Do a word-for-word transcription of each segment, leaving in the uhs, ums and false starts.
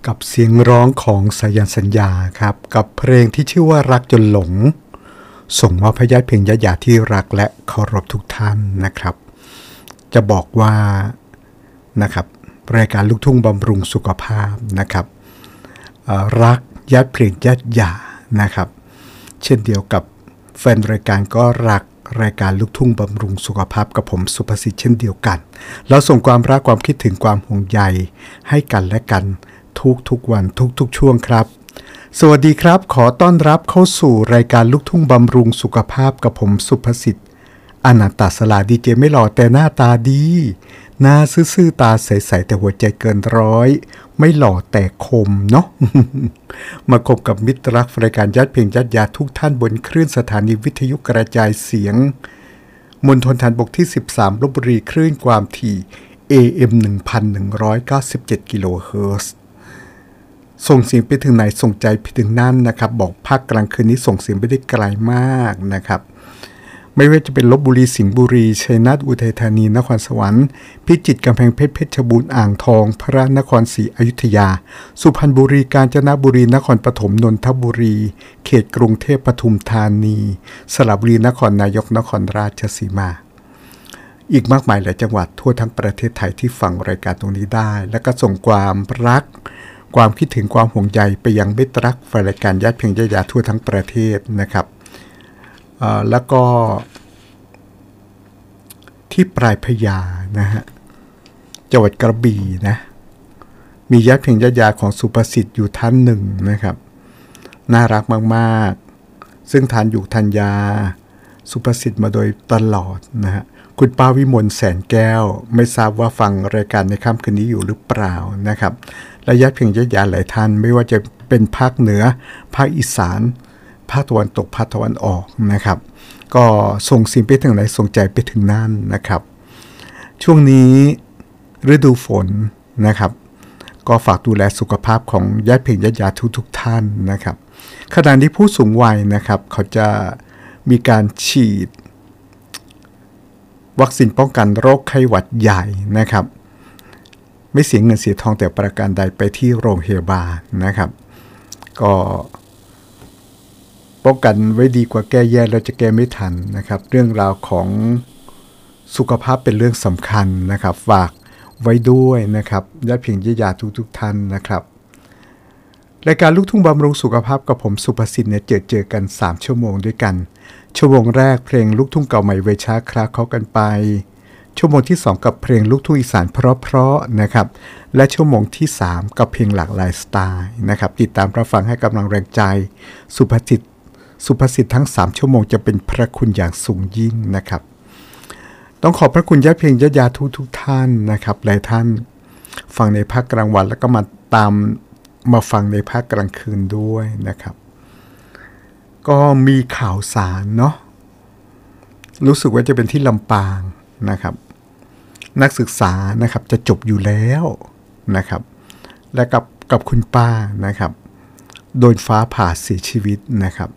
กับเสียงร้องของสายันสัญญาครับกับเพลงที่ชื่อว่ารักจนหลงส่งมอบให้ญาติเพลงญาติญาติที่รักและเคารพทุกท่านนะครับจะบอกว่านะครับรายการลูกทุ่งบำรุงสุขภาพนะครับรักญาติเพลงญาติญาตินะครับเช่นเดียวกับแฟนรายการก็รักรายการลูกทุ่งบำรุงสุขภาพกับผมสุภสิทธิ์เช่นเดียวกันเราส่งความรักความคิดถึงความห่วงใยให้กันและกันทุกทุกวันทุกทุกช่วงครับสวัสดีครับขอต้อนรับเข้าสู่รายการลูกทุ่งบำรุงสุขภาพกับผมสุภสิทธิ์อนันตสลาดีเจไม่หล่อแต่หน้าตาดีหน้าซื่อๆตาใสๆแต่หัวใจเกินร้อยไม่หล่อแต่คมเนาะ มาคบกับมิตรรักรายการญาติเพลงญาติญาติทุกท่านบนคลื่นสถานีวิทยุกระจายเสียงมณฑลฐานบกที่สิบสามลพบุรีคลื่นความถี่ เอ เอ็ม หนึ่งพันหนึ่งร้อยเก้าสิบเจ็ด กิโลเฮิรตซ์ส่งเสียงไปถึงไหนส่งใจไปถึงนั่นนะครับบอกภาคกลางคืนนี้ส่งเสียงไปได้ไกลมากนะครับไม่ว่าจะเป็นลพบุรีสิงห์บุรีชัยนาทอุทัยธานีนครสวรรค์พิจิตรกำแพงเพชรเพชรบูรณ์อ่างทองพระนครศรีอยุธยาสุพรรณบุรีกาญจนบุรีนครปฐมนนทบุรีเขตกรุงเทพปทุมธานีสระบุรีนครนายกนครราชสีมาอีกมากมายหลายจังหวัดทั่วทั้งประเทศไทยที่ฟังรายการตรงนี้ได้และก็ส่งความรักความคิดถึงความห่วงใยไปยังมิตรรักรายการญาติเพลงญาติญาติทั่วทั้งประเทศนะครับแล้วก็ที่ปลายพญานะฮะจังหวัดกระบี่นะมีญาติเพลงญาติญาติของสุภสิทธิ์อยู่ท่านหนึ่งนะครับน่ารักมากๆซึ่งทานอยู่ทันยาสุภสิทธิ์มาโดยตลอดนะฮะคุณป้าวิมลแสนแก้วไม่ทราบว่าฟังรายการในค่ำคืนนี้อยู่หรือเปล่านะครับและญาติเพลงญาติญาติหลายท่านไม่ว่าจะเป็นภาคเหนือภาคอีสานภาคตะวันตกภาคตะวันออกนะครับก็ส่งสิ่งไปถึงไหนส่งใจไปถึงนั่นนะครับช่วงนี้ฤดูฝนนะครับก็ฝากดูแลสุขภาพของญาติเพลงญาติญาติทุกทุกท่านนะครับขณะที่ผู้สูงวัยนะครับเขาจะมีการฉีดวัคซีนป้องกันโรคไข้หวัดใหญ่นะครับไม่เสียเงินเสียทองแต่ประการใดไปที่โรงพยาบาลนะครับก็ป้องกันไว้ดีกว่าแก้แย่แล้วจะแก้ไม่ทันนะครับเรื่องราวของสุขภาพเป็นเรื่องสำคัญนะครับฝากไว้ด้วยนะครับญาติเพลงญาติญาติทุกทุกท่านนะครับรายการลูกทุ่งบำรุงสุขภาพกับผมสุภสิทธิ์เนี่ยเจอเจอกันสามชั่วโมงด้วยกันชั่วโมงแรกเพลงลูกทุ่งเก่าใหม่เวช้าคลาเขากันไปชั่วโมงที่สองกับเพลงลูกทุ่งอีสานเพราะๆนะครับและชั่วโมงที่สามกับเพลงหลากหลายสไตล์นะครับติดตามรับฟังให้กำลังแรงใจสุภสิทธิ์สุภสิทธิ์ทั้งสามชั่วโมงจะเป็นพระคุณอย่างสูงยิ่งนะครับต้องขอบพระคุณญาติเพลงญาติญาติทุกทุกท่านนะครับหลายท่านฟังในภาคกลางวันแล้วก็มาตามมาฟังในภาคกลางคืนด้วยนะครับก็มีข่าวสารเนาะรู้สึกว่าจะเป็นที่ลำปางนะครับนักศึกษานะครับจะจบอยู่แล้วนะครับและกับกับคุณป้านะครับโดนฟ้าผ่าเสียชีวิตนะครับ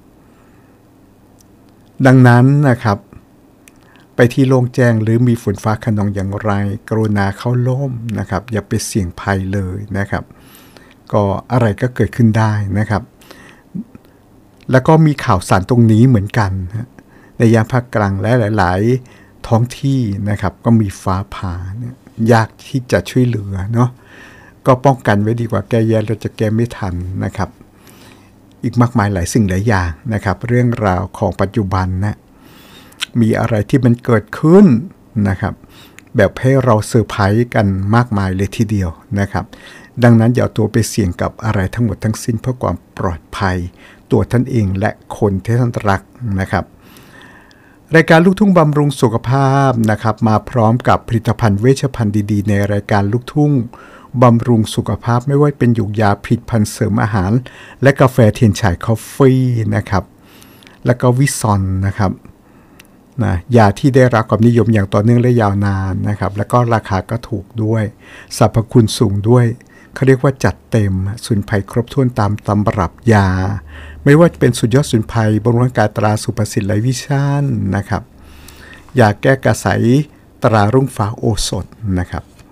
ดังนั้นนะครับไปที่โล่งแจ้งหรือมีฝนฟ้าคะนองอย่างไรกรุณาเข้าร่มนะครับอย่าไปเสี่ยงภัยเลยนะครับก็อะไรก็เกิดขึ้นได้นะครับแล้วก็มีข่าวสารตรงนี้เหมือนกันในยามภาคกลางและหลายๆท้องที่นะครับก็มีฟ้าผ่าเนี่ยยากที่จะช่วยเหลือเนาะก็ป้องกันไว้ดีกว่าแก้แย่เราจะแก้ไม่ทันนะครับอีกมากมายหลายสิ่งหลายอย่างนะครับเรื่องราวของปัจจุบันนะมีอะไรที่มันเกิดขึ้นนะครับแบบให้เราเซอร์ไพรส์กันมากมายเลยทีเดียวนะครับดังนั้นอย่าตัวไปเสี่ยงกับอะไรทั้งหมดทั้งสิ้นเพื่อความปลอดภัยตัวท่านเองและคนที่ท่านรักนะครับรายการลูกทุ่งบำรุงสุขภาพนะครับมาพร้อมกับผลิตภัณฑ์เวชภัณฑ์ดีๆในรายการลูกทุ่งบำรุงสุขภาพไม่ว่าเป็นหยูกยาผลิตภัณฑ์เสริมอาหารและกาแฟเทียนฉายคอฟฟี่นะครับแล้วก็วิซอนนะครับนะยาที่ได้รับความนิยมอย่างต่อเนื่องและยาวนานนะครับแล้วก็ราคาก็ถูกด้วยสรรพคุณสูงด้วยเขาเรียกว่าจัดเต็มสมุนไพรครบถ้วนตามตำรับยาไม่ว่าจะเป็นสุดยอดสมุนไพรบำรุงร่างกายตราสุภสิทธิ์ไลวิชั่นนะครับยาแก้กระสายตรารุ่งฟ้าโอสถนะครับ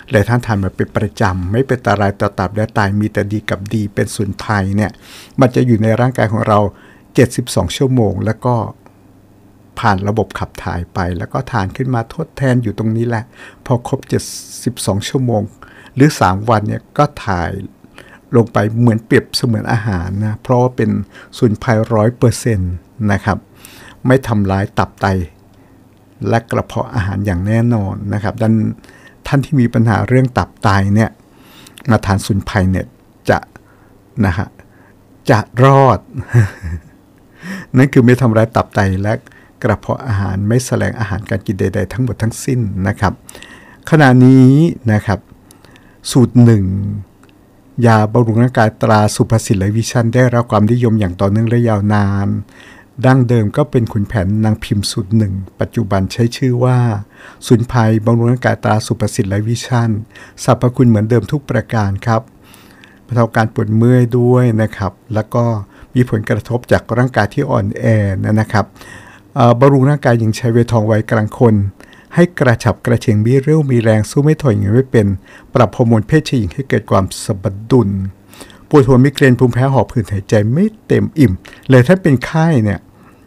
หลายท่านทานมาเป็นประจำไม่เป็นอันตรายต่อตับและไตมีแต่ดีกับดีเป็นสมุนไพรเนี่ยมันจะอยู่ในร่างกายของเราเจ็ดสิบสองชั่วโมงแล้วก็ผ่านระบบขับถ่ายไปแล้วก็ทานขึ้นมาทดแทนอยู่ตรงนี้แหละพอครบเจ็ดสิบสองชั่วโมงหรือสามวันเนี่ยก็ถ่ายลงไปเหมือนเปรียบเสมือนอาหารนะเพราะว่าเป็นสมุนไพรร้อยเปอร์เซ็นต์นะครับไม่ทำร้ายตับไตและกระเพาะอาหารอย่างแน่นอนนะครับดังนั้นท่านที่มีปัญหาเรื่องตับไตเนี่ยมาทานสมุนไพรเนี่ยจะนะฮะจะรอด นั่นคือไม่ทำร้ายตับไตและกระเพาะอาหารไม่แสลงอาหารการกินใดๆทั้งหมดทั้งสิ้นนะครับขณะนี้นะครับสูตรหนึ่งยาบำรุงร่างกายตราสุภสิทธิ์และวิชั่นได้รับความนิยมอย่างต่อเนื่องและยาวนานดั้งเดิมก็เป็นขุนแผนนางพิมพ์สูตรหนึ่งปัจจุบันใช้ชื่อว่าสมุนไพรบำรุงร่างกายตราสุภสิทธิ์และวิชั่นสรรพคุณเหมือนเดิมทุกประการครับบรรเทาการปวดเมื่อยด้วยนะครับแล้วก็มีผลกระทบจากร่างกายที่อ่อนแอนะครับบำรุงร่างกายหญิงชายวัยทองวัยกลางคนให้กระฉับกระเฉงมีเรี่ยวมีแรงสู้ไม่ถอยอย่างไม่เป็นปรับฮอร์โมนเพศชายหญิงให้เกิดความสมดุลปวดหัวมิเกรนภูมิแพ้หอบหืดหายใจไม่เต็มอิ่มเลยถ้าเป็นไข้เนี่ย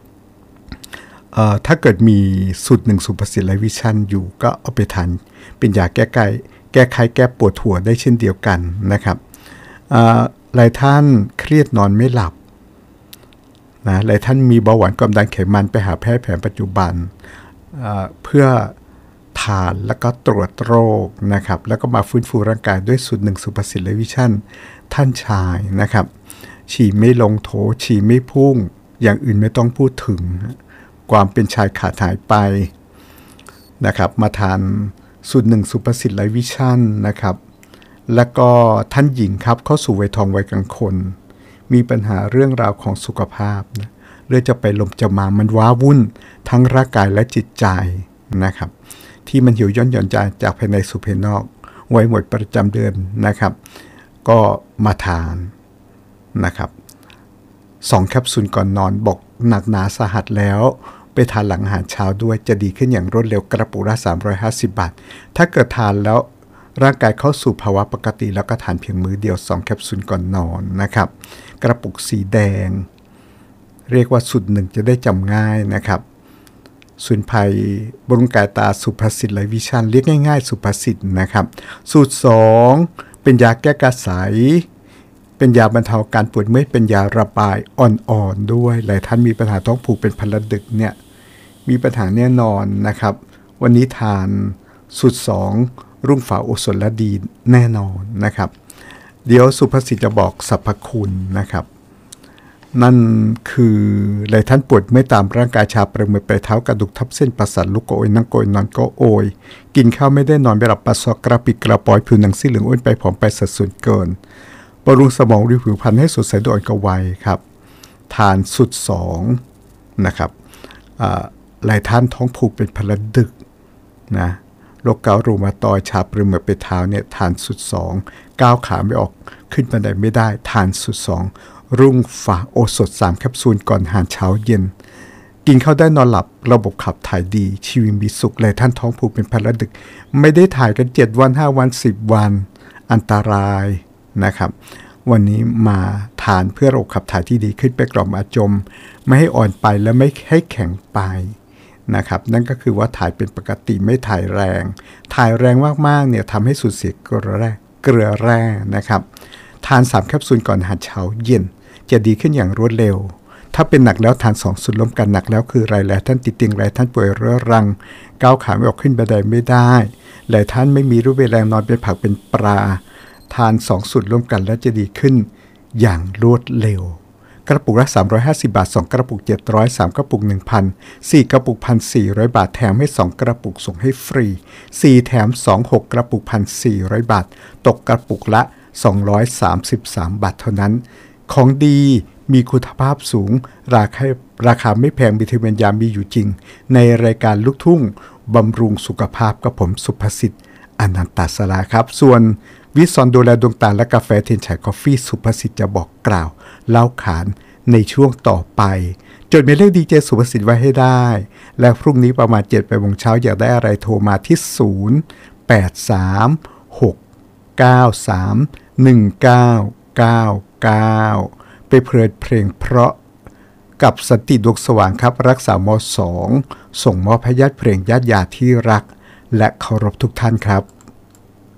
ถ้าเกิดมีสูตรหนึ่งสุภสิทธิ์และวิชั่นอยู่ก็เอาไปทานเป็นยาแก้ไข้แก้ไข้แก้ปวดหัวได้เช่นเดียวกันนะครับหลายท่านเครียดนอนไม่หลับนะหลายท่านมีเบาหวานความดันไขมันไปหาแพทย์แผนปัจจุบันเพื่อทานแล้วก็ตรวจโรคนะครับแล้วก็มาฟื้นฟูร่างกายด้วยสูตรหนึ่งสุภสิทธิ์และวิชั่นท่านชายนะครับฉี่ไม่ลงโถฉี่ไม่พุ่งอย่างอื่นไม่ต้องพูดถึงความเป็นชายขาดหายไปนะครับมาทานสูตรหนึ่งสุภสิทธิ์และวิชั่นนะครับแล้วก็ท่านหญิงครับเข้าสู่วัยทองวัยกลางคนมีปัญหาเรื่องราวของสุขภาพนะเรื่องจะไปลมจะมามันว้าวุ่นทั้งร่างกายและจิตใจนะครับที่มันหิวย่อนหย่อนใจจากภายในสู่ภายนอกไว้หมดประจำเดือนนะครับก็มาทานนะครับสองแคปซูลก่อนนอนบอกหนักหนาสาหัสแล้วไปทานหลังอาหารเช้าด้วยจะดีขึ้นอย่างรวดเร็วกระปุกละสามร้อยห้าสิบบาทถ้าเกิดทานแล้วร่างกายเข้าสู่ภาวะปกติแล้วก็ทานเพียงมื้อเดียวสองแคปซูลก่อนนอนนะครับกระปุกสีแดงเรียกว่าสูตรหนึ่งจะได้จำง่ายนะครับสมุนไพรบำรุงกายตาสุภสิทธิ์และวิชั่นเรียกง่ายๆสุภสิทธิ์นะครับสูตรสองเป็นยาแก้กระสายเป็นยาบรรเทาการปวดเมื่อยเป็นยาระบายอ่อนๆด้วยหลายท่านมีปัญหาท้องผูกเป็นพลันดึกเนี่ยมีปัญหาแน่นอนนะครับวันนี้ทานสูตรสองรุ่งฝาโอสถและดีแน่นอนนะครับเดี๋ยวสุภสิทธิ์จะบอกสรรพคุณนะครับนั่นคือหลายท่านปวดเมื่อยตามร่างกายชาประมือปลายเท้ากระดูกทับเส้นประสาทลุกก็โอยนั่งก็โอยนอนก็โอยกินข้าวไม่ได้นอนไม่หลับปัสสาวะกระปิดกระปอยผิวหนังซีเหลืองอ้วนไปผอมไปสัดส่วนเกินบำรุงสมองริผิวพรรณให้สดใสด้วยอ่อนกวัยครับทานสุดสองนะครับหลายท่านท้องผูกเป็นพลันดึกนะโรคเกาต์รูมาตอยด์ชาประมือปลายเท้าเนี่ยทานสุดสองก้าวขาไม่ออกขึ้นบันไดไม่ได้ทานสุดสองรุ่งฝาโอสถสามแคปซูลก่อนอาหารเช้าเย็นกินข้าวได้นอนหลับระบบขับถ่ายดีชีวิตมีสุขเลยท่านท้องผูกเป็นพลันดึกไม่ได้ถ่ายกันเจ็ดวันห้าวันสิบวันอันตรายนะครับวันนี้มาทานเพื่อระบบขับถ่ายที่ดีขึ้นไปกล่อมอาจมไม่ให้อ่อนไปและไม่ให้แข็งไปนะครับนั่นก็คือว่าถ่ายเป็นปกติไม่ถ่ายแรงถ่ายแรงมากๆเนี่ยทำให้สูญเสียเกลือแร่เกลือแร่นะครับทานสามแคปซูลก่อนอาหารเช้าเย็นจะดีขึ้นอย่างรวดเร็วถ้าเป็นหนักแล้วทานสองสูตรร่วมกันหนักแล้วคือรายหลายท่านติดเตียงหลายท่านป่วยเรื้อรังก้าวขาไม่ออกขึ้นบันไดไม่ได้หลายท่านไม่มีรูปแรงนอนเป็นผักเป็นปลาทานสองสูตรร่วมกันแล้วจะดีขึ้นอย่างรวดเร็วกระปุกละสามร้อยห้าสิบบาทสองกระปุกเจ็ดร้อย สามกระปุก หนึ่งพัน สี่กระปุก หนึ่งพันสี่ร้อย บาทแถมให้สองกระปุกส่งให้ฟรีสี่แถมสอง หกกระปุก หนึ่งพันสี่ร้อย บาทตกกระปุกละสองร้อยสามสิบสามบาทเท่านั้นของดีมีคุณภาพสูงราคาราคาไม่แพงวิตามินยามีอยู่จริงในรายการลูกทุ่งบำรุงสุขภาพกับผมสุภสิทธิ์อนันตสราครับส่วนวิซอนดูแลดวงตาและกาแฟเทียนไฉกาแฟสุภสิทธิ์จะบอกกล่าวเล่าขานในช่วงต่อไปจดหมายเลขดีเจสุภสิทธิ์ไว้ให้ได้และพรุ่งนี้ประมาณเจ็ดโมงเช้าอยากได้อะไรโทรมาที่ศูนย์ แปด สาม หหก เก้า สาม หนึ่ง เก้า เก้า เก้าไปเพลิดเพลงเพราะกับสันติดวงสว่างครับรักษามสองส่งมอบให้ญาติเพลงญาติยาที่รักและเคารพทุกท่านครับ